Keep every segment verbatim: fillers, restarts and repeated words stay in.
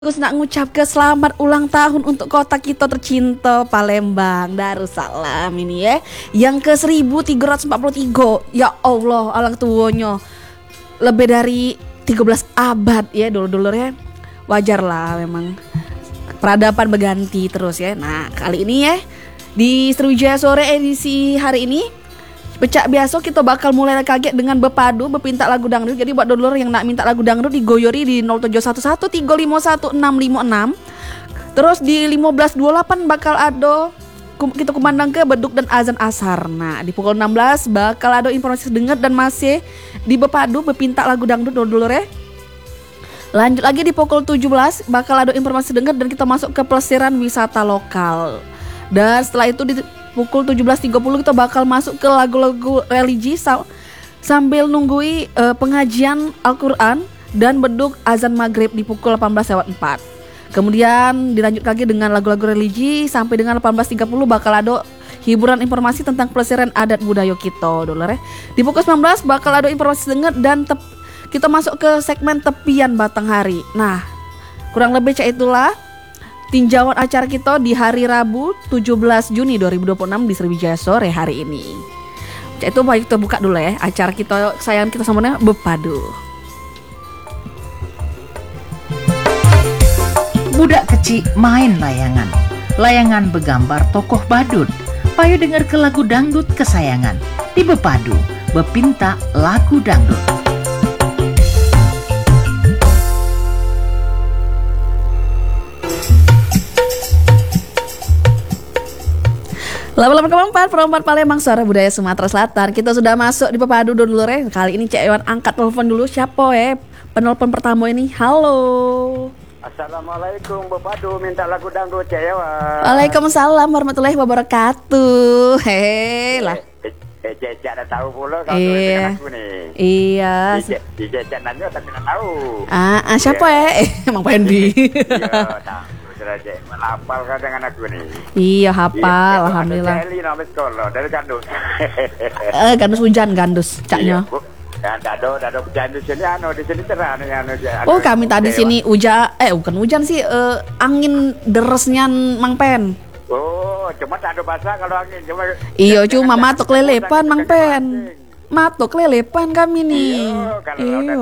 Terus nak ngucap ke selamat ulang tahun untuk kota kita tercinta Palembang Darussalam ini ya, yang ke seribu tiga ratus empat puluh tiga. Ya Allah, alang tuanya lebih dari tiga belas abad ya dulu-dulu ya. Wajar lah memang peradaban berganti terus ya. Nah kali ini ya di Sriwijaya Sore edisi hari ini Becak biasa kita bakal mulai kaget dengan bepadu bepintak lagu dangdut. Jadi buat dulur yang nak minta lagu dangdut digoyori di nol tujuh satu satu tiga lima satu enam lima enam. Terus di lima belas dua puluh delapan bakal ada kita kumandang ke beduk dan azan asar. Nah di pukul enam belas bakal ada informasi dengar dan masih di bepadu bepintak lagu dangdut dulur ya. Lanjut lagi di pukul tujuh belas bakal ada informasi dengar dan kita masuk ke pelesiran wisata lokal. Dan setelah itu di pukul tujuh belas tiga puluh kita bakal masuk ke lagu-lagu religi sambil nunggui uh, pengajian Al-Quran dan beduk azan maghrib di pukul delapan belas lewat empat. Kemudian dilanjut lagi dengan lagu-lagu religi sampai dengan delapan belas tiga puluh bakal ada hiburan informasi tentang pelesiran adat budaya kita dulur ya. Di pukul sembilan belas bakal ada informasi dengar dan tep, kita masuk ke segmen tepian Batanghari. Nah kurang lebih cak itulah tinjauan acara kita di hari Rabu tujuh belas Juni dua ribu dua puluh enam di Sriwijaya Sore hari ini. Cak itu baik kita buka dulu ya acara kita sayang kita samanya bepadu. Budak kecil main layangan. Layangan bergambar tokoh badut. Payo dengar ke lagu dangdut kesayangan. Di bepadu bepinta lagu dangdut. Lama-lama keempat, perempat Palembang Suara Budaya Sumatera Selatan. Kita sudah masuk di Pepadu dulu ya. Kali ini Cek Ewan angkat telepon dulu. Siapa ya penelpon pertama ini? Halo. Assalamualaikum Pepadu, minta lagu dangdut Cek Ewan. Waalaikumsalam warahmatullahi wabarakatuh. Hei lah. Eh, Cek ada tahu pula kalau iya. aku nih. Iya. Di Cek nanya tak kena tahu. Ah, ah siapa ya? Eh, Emang Pendi. Iya, tahu. Hafal kan dengan aku nih. Iya hafal, iya, alhamdulillah. Eli nama sekolah dari Gandus. Eh Gandus hujan Gandus, caknya. Dan dado dado hujan di sini anu di sini cerah nih anu. Oh kami tadi sini hujan, eh bukan hujan sih, uh, angin deresnya Mang Pen. Oh cuma tak ada basah kalau angin cuma. Iya cuma matok lelepan Mang Pen. Matok lelepan kami nih. Iya.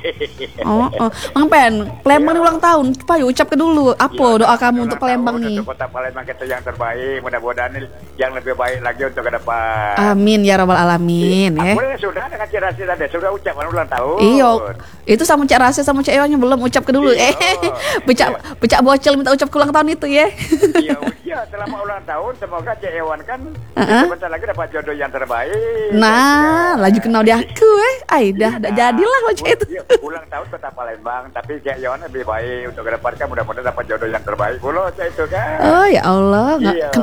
Oh, oh. Mang Pen, Palembang ulang tahun. Payo ucap ke dulu. Apa doa kamu untuk Palembang nih? Untuk kota Palembang kita yang terbaik. Mudah-mudahan yang lebih baik lagi untuk ke depan. Amin ya rabbal alamin. Ya. Aku sudah dengan Cik Rasid tadi sudah ucapan ulang tahun. Iya. Itu sama Cik Rasid sama Cik Ewannya belum ucap ke dulu. Eh, becak becak bocil minta ucap ke ulang tahun itu ya. Iya, iya. Selama ulang tahun semoga Cik Ewan kan sebentar lagi dapat jodoh yang terbaik. Nah. Laju kenal di aku eh Aidah dah jadilah macam itu. Ulang tahun kota Palembang. Tapi Cik Yon lebih baik untuk ke depan kan mudah-mudahan dapat jodoh yang terbaik. Pulau Cik itu kan. Oh ya Allah nggak iya.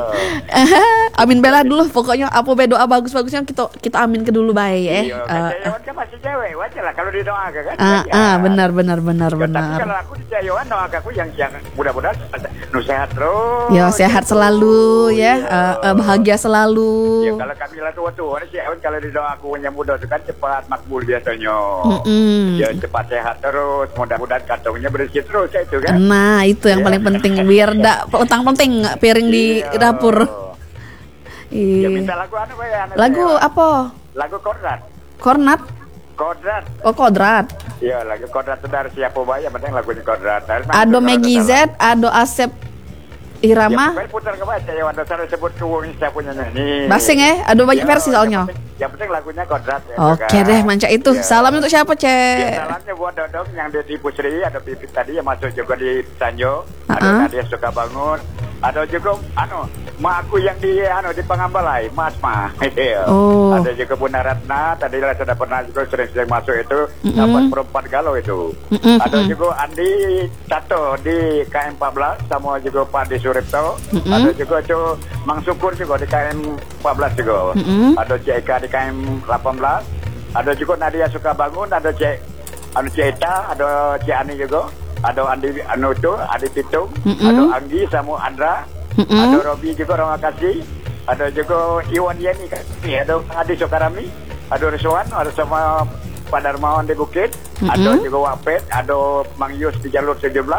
Amin bela dulu. Pokoknya apa doa bagus-bagusnya kita kita amin ke dulu baik ya. Iya kan Cik Yon kan masih cewek. Wajar lah kalau didoakan kan. Ah, ah benar benar benar ya, benar. Tapi kalau aku di Cik Yon doakan aku yang yang mudah-mudahan nu sehat terus. Ya sehat selalu ya. Uh, bahagia selalu. Ya kalau kami lah tua-tua Cik Yon kalau didoakan aku yang muda itu kan cepat makbul biasanya. Mm-mm. Ya cepat sehat terus, mudah-mudahan kantongnya bersih terus itu kan. Nah itu yang yeah. paling penting biar tak petang-penting piring di yeah. dapur. Iya. Ya minta lagu anu ya. Lagu ya. Apa? Lagu Kodrat. Kornat? Kodrat. Oh Kodrat. Iya lagu Kodrat itu dari siapa bayi yang penting lagunya Kodrat. Ado Megi Z, Ado Asep Irama. Ya, putar ke baca ya Wanda saya sebut kuwung siapa punya nyanyi. Basing ya, ada banyak versi soalnya. Yang penting, yang penting lagunya Kodrat ya. Oke okay deh, manca itu. Ya. Salam untuk siapa, Cek? Ya, salamnya buat Dodong yang di Pusri, ada Pipit tadi yang masuk juga di Sanjo, uh-huh. ada Nadia suka bangun, ada juga anu, mak aku yang di anu di Pangambalai, Mas Ma. Oh. Ada juga Bunda Ratna, tadi lah sudah pernah juga sering-sering masuk itu, mm-hmm. dapat perempat galau itu. Mm-hmm. Ada juga Andi Tato di K M empat belas sama juga Pak Di Suripto, mm-hmm. ada juga cu Mang Syukur juga di K M empat belas juga, mm-hmm. ada C Eka di K M delapan belas, ada juga Nadia suka bangun, ada C anu C Eta, ada C Ani juga, ada Andi anu itu, Adi Pitung, mm-hmm. ada Anggi sama Andra, mm-hmm. ada Robi juga orang kasih, ada juga Iwan Yeni kan, ada Adi Sokarami, ada Rizwan, ada sama Pak Darmawan di Bukit, mm-hmm. ada juga Wapet, ada Mang Yus di jalur tujuh belas,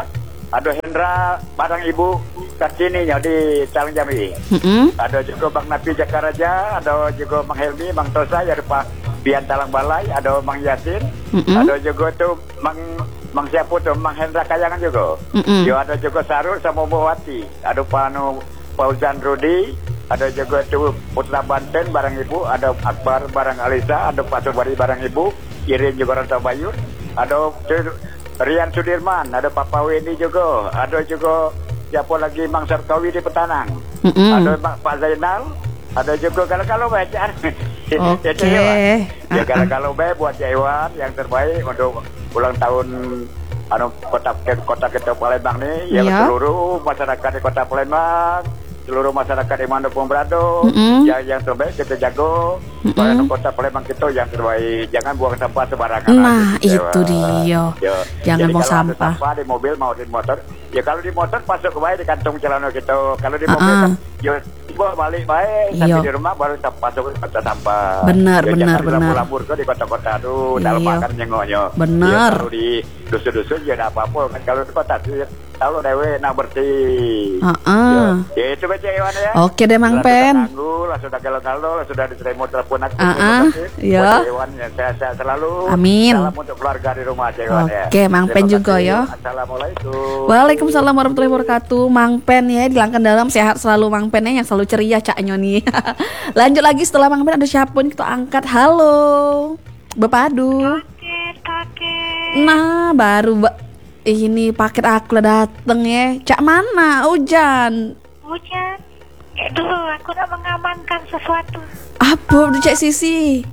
Ada Hendra barang ibu Kartini di Talang Jambi. Mm-mm. Ada juga Bang Napi Jakaraja, ada juga Bang Helmi, Bang Tosa ya Pak Bian Talang Balai, ada Bang Yasin, Mm-mm. ada juga tuh Bang Bang siapa tuh Bang Hendra Kayangan juga. Mm-mm. Yo ada juga Sarul sama Bawati, ada Panu Fauzan Rudi, ada juga tuh Putra Banten barang ibu, ada Akbar barang Alisa, ada Pak Sobari barang ibu, Irin juga Ranta Bayur, ada tuh Rian Sudirman, ada Papa Weni juga, ada juga siapa lagi Mang Sarkawi di Petanang, Mm-mm. ada Pak Zainal, ada juga kalau-kalau baca. Oke. Ya kalau-kalau baik buat Iwan yang terbaik untuk ulang tahun anu kota kota kita Palembang nih, ya Iya. seluruh masyarakat di kota Palembang, seluruh masyarakat di Mandopong Berado, Mm-mm. yang yang terbaik kita jago. Mm-mm. Kalau kota Palembang kita yang terbaik, jangan buang sampah sembarangan. Nah, Ya, itu dia. ya. Jangan Jadi buang kalau ada sampah. sampah di mobil mau di motor. Ya kalau di motor masuk ke baik di kantong celana kita. Kalau di Ah, mobil ah. kan, ya bawa balik baik. Iya. Tapi di rumah baru kita masuk ke kota sampah. Benar, Ya, benar, jangan benar. labur-labur ke di kota-kota tuh. Dalam Iya. makan nyengoknya. Benar. Ya, kalau di dusun-dusun ya ada apa-apa. Kan kalau di kota sih tahu dewe nak bersih. Ah, ah. Ya, ya itu baca Iwan ya. Oke deh Mang Lah, Pen. Sudah tangguh, lah sudah galau-galau, lah sudah diterima telepon aku. Ah, ah. Iya. Buat Iwan ya, sehat-sehat selalu. Amin. Salam untuk keluarga di rumah Iwan ya. Oke, Mang Pen Terima juga kasih. ya. Assalamualaikum. Waalaikumsalam warahmatullahi wabarakatuh. Mang Pen ya, dilangkan dalam sehat selalu Mang Pen ya, yang selalu ceria caknya nih. Lanjut lagi setelah Mang Pen ada siapa nih kita angkat. Halo. Bepadu. Paket, paket. Nah, baru ba- ini paket aku lah dateng ya. Cak mana? Hujan. Hujan. Eh, dulu aku nak mengamankan sesuatu. Apa tuh Cak Sisi?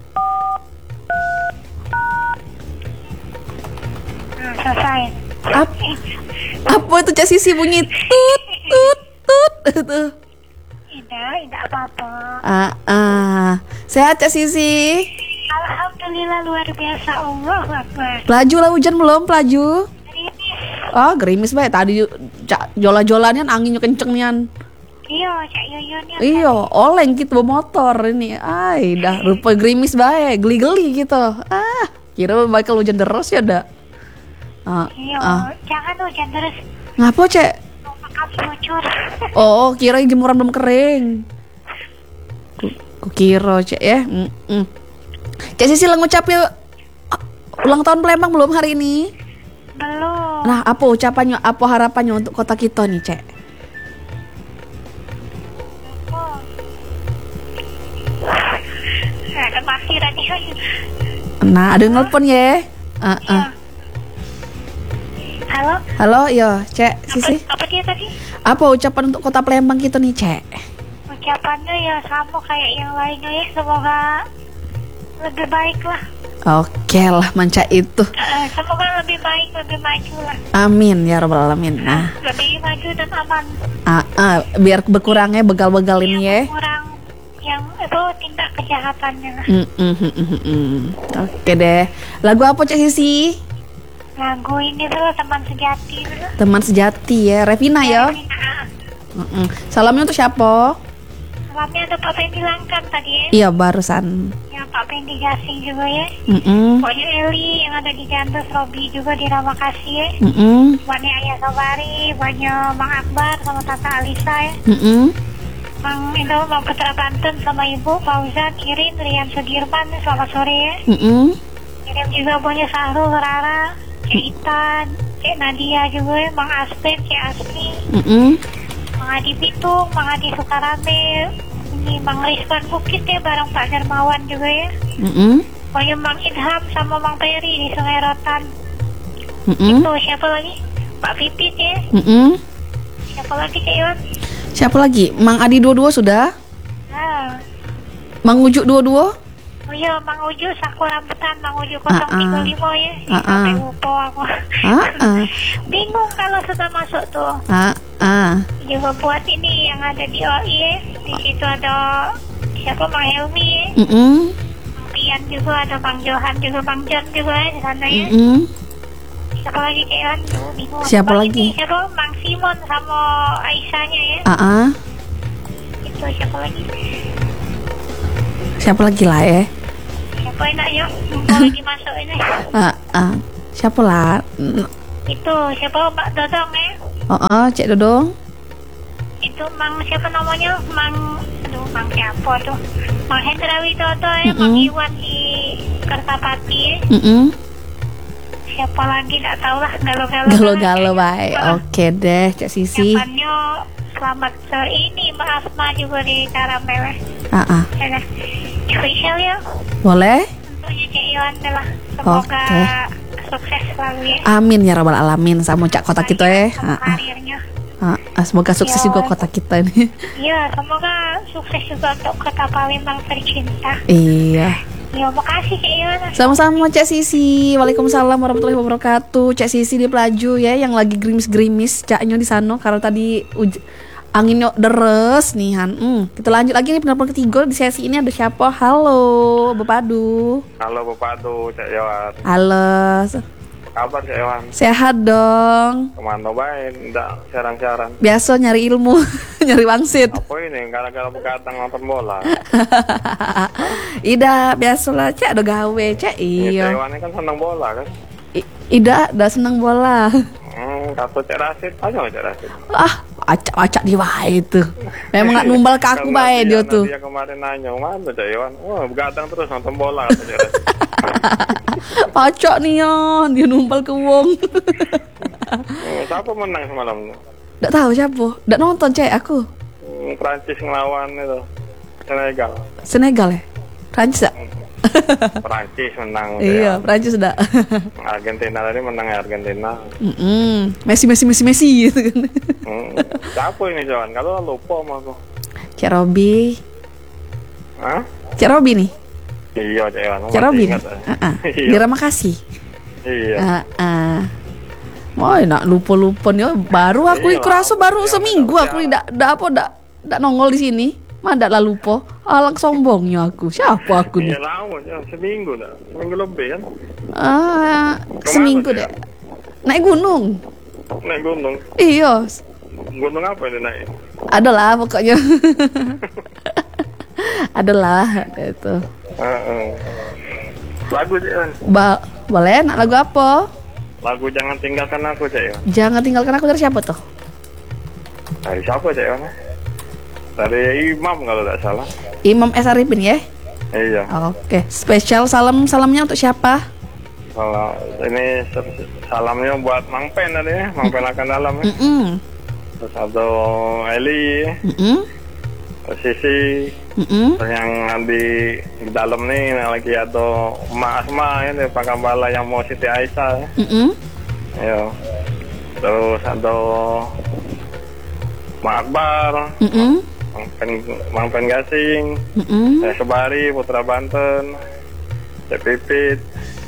Nah, selesai. Ap- Apa itu Cak Sisi bunyi tut tut tut itu? Tidak, tidak apa-apa. Ah, ah. Sehat Cak Sisi? Alhamdulillah luar biasa. Allah Akbar. Pelaju lah hujan belum pelaju? Gerimis. Oh gerimis baik tadi Cak jola-jolannya anginnya kenceng nian. Iya, Cak Yoyonnya. Iya, oleng gitu bawa motor ini. Ay, dah rupa gerimis baik, geli-geli gitu. Ah, kira bakal hujan deras ya dah. Ah, Iya, ah. jangan hujan terus. Ngapa Cek? Rumah kami bocor. Oh, kira jemuran belum kering. Ku, ku kira Cek ya. Mm-mm. Cek Sisi lah ngucapin ah, ulang tahun Palembang belum hari ini? Belum. Nah, apa ucapannya, apa harapannya untuk kota kita nih, Cek? Oh. Nah, ada mati radio. Nah, ada yang nelpon ya. Ah, ah. Iya. Halo? Halo, yo, Cek Sisi. Apa, apa dia tadi? Apa ucapan untuk kota Palembang kita nih, Cek? Ucapannya ya sama kayak yang lainnya ya. Semoga lebih baik lah. Oke lah, manca itu. Eh, semoga lebih baik, lebih maju lah. Amin ya rabbal alamin. Nah, Lebih maju dan aman. ah, ah, biar berkurangnya begal-begal ini ya. Kurang yang itu tindak kejahatannya. Mm, mm, mm, mm, mm. Oke deh. Lagu apa Cek Sisi? Lagu ini dulu teman sejati dulu. Teman sejati ya, Revina ya. Nah, Mm-mm. Salamnya untuk siapa? salamnya ada Pak Pendi Langkan tadi ya. Iya barusan. Ya Pak Pendi Gasing juga ya. Mm-mm. Pokoknya Eli yang ada di Jantus, Robi juga di Ramakasih ya. Mm-mm. Banyak Ayah Sobari, banyak Mang Akbar sama Tante Alisa ya. Mm-mm. Mang itu Mang Putra Banten sama Ibu Fauzan, Irin, Rian Sudirman, selamat sore ya. Mm-mm. Kirim juga punya Sahrul, Rara, Cek Itan, Cek Nadia juga ya, Mang Aspen, Cek Asmi, Mm-mm. Mang Adi Bitung, Mang Adi Sukarame, ini Mang Rizwan Bukit ya, bareng Pak Dermawan juga ya. Mm-mm. Pokoknya Mang Idham sama Mang Peri di Sungai Rotan. Mm-mm. Tuh siapa lagi? Pak Pipit ya. Mm-mm. Siapa lagi Cek Iwan? Siapa lagi? Mang Adi dua-dua sudah? Nah. Mang Ujuk dua-dua? Oh iya, Mang Uju Saku Rambutan, Mang Uju nol tiga lima ya. Ah, ah. Sampai lupa aku. Ah, ah. Bingung kalau sudah masuk tuh. Ah, ah. Juga buat ini yang ada di O I ya. Di situ ada siapa Mang Helmi ya. Mm-mm. Mang Pian juga ada, Bang Johan juga, Bang John juga ya di sana ya. Mm-mm. Siapa lagi kayak Tuh, bingung. Siapa Bang lagi? ini, siapa Mang Simon sama Aisyahnya ya. Ah, ah. Itu siapa lagi? Siapa lagi lah ya? Siapa enak ya? Mau lagi masuk ini. Ah, ah. Siapa lah? Mm, Itu siapa Mbak Dodong ya? Oh, oh Cek Dodong. Itu Mang siapa namanya? Mang aduh Mang siapa tuh? Mang Hendra Widodo ya, Mang Mm-mm. Iwan di Kertapati ya. Mm-mm. Siapa lagi enggak tahu lah, galau-galau. Galo-galo baik. Ah, Oke deh Cek Sisi. Depannya selamat sore ini Mbak Asma juga di Karamel. Ah, ah. Ya, spesial ya Boleh? untuknya Cek Iwan lah. Semoga Oke. sukses selalu ya. Amin ya rabbal alamin sama Cak kota kita ya. Sama Ah, ah. karirnya. Ah, ah, semoga sukses Ya. juga kota kita ini. Iya, semoga sukses juga untuk kota Palembang tercinta. Iya. Ya, makasih Cek Iwan. Sama-sama Cek Sisi. Waalaikumsalam warahmatullahi wabarakatuh. Cek Sisi di Pelaju ya yang lagi gerimis-gerimis caknya di sana karena tadi uj- anginnya deres nih Han. Hmm, kita lanjut lagi nih penelpon ketiga di sesi ini ada siapa? Halo, Bepadu. Halo Bapak Adu, Cak Iwan. Halo. Kabar Cak Iwan? Sehat dong. Kemana baik? Nggak siaran-siaran. Biasa nyari ilmu, nyari wangsit. Apa ini? Gara-gara begadang nonton bola. Ida biasalah Cek ada gawe Cek Cak iya. Iwan ini kan senang bola kan? I- Ida udah seneng bola. Hmm, kata Cak Rasid, aja nggak Cak Rasid? Ah, acak-acak di wae itu. Memang nggak numbal ke aku Karena bae dia tuh. Dia kemarin nanya, mana Cak Iwan? Wah, begadang terus nonton bola kata Cak Rasid. Acak nih ya, dia numpal ke wong. Hmm, siapa menang semalam? Nggak tahu siapa. Nggak nonton Cek aku. Hmm, Prancis ngelawan itu Senegal. Senegal ya? Prancis tak? Prancis menang. Iya, ya. Prancis udah. Argentina tadi menang ya Argentina. Mm-mm. Messi, Messi, Messi, Messi gitu kan. Hmm, siapa ini Jawan? Kalau lupa sama aku. Cek Robi. Hah? Cek Robi nih. Iya Cak Iwan. Cek Masih Robi nih. ingat, ya? Ah, ah. Iya. Dira makasih. Iya. Ah, ah. Wah, nak lupa-lupa nih. Baru aku Iya, kerasa baru iya, seminggu iya. aku tidak tidak apa tidak tidak nongol di sini. Mana lah lupa. Alang sombongnya aku. Siapa aku nih? Iya lama ya, seminggu dah. Seminggu lebih kan. Ah, seminggu Cek? deh. Naik gunung. Naik gunung. Iya, Gunung apa ini naik? adalah pokoknya. Adalah itu. Heeh. Lagu Cak Iwan. Ba boleh nak lagu apa? Lagu Jangan Tinggalkan Aku Cak Iwan. Jangan tinggalkan aku dari siapa tuh? Dari siapa Cak Iwan? Dari Imam kalau tidak salah. Imam S. Arifin ya? Iya. Oke, spesial salam-salamnya untuk siapa? Kalau ini se- salamnya buat Mang Pen tadi ya, Mang Pen akan dalam ya. Mm-mm. Terus ada Eli, Mm-mm. terus Sisi, Mm-mm. terus yang di, di dalam nih lagi ada Emak Asma ya, di Pakambala yang mau Siti Aisyah ya. Mm-mm. Iya. Terus ada Mak Akbar, Mm-mm. Mang Pen, Mang Pen Gasing, Mm-mm. Teh Sebari, Putra Banten, Cek Pipit.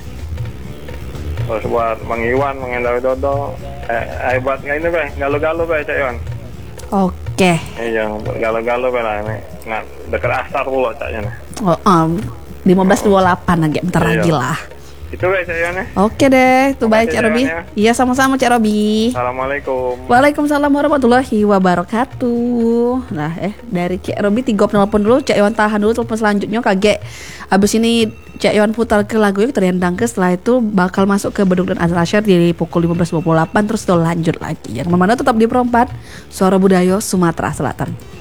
Terus buat Mang Iwan, Mang Hendra Widodo. Eh, eh buat nggak ini be, galau-galau be Cak Iwan. Oke. Iya, buat galau-galau be lah ini. Nah, dekat asar pula Caknya. Nah. Oh, um, lima belas dua puluh delapan lagi bentar Iya. lagi lah. Itu be Cak Iwan ya. Oke deh, tuh baik Makasih, Cak Robi. Iwan, ya. Iya sama-sama Cak Robi. Assalamualaikum. Waalaikumsalam warahmatullahi wabarakatuh. Nah, eh dari Cak Robi tiga penelpon dulu, Cak Iwan tahan dulu telepon selanjutnya kaget. Abis ini Cak Iwan putar ke lagu yang terendang ke setelah itu bakal masuk ke Beduk dan Azrasyar di pukul lima belas dua puluh delapan terus tuh lanjut lagi. Yang mana tetap di Perempat Suara Budaya Sumatera Selatan.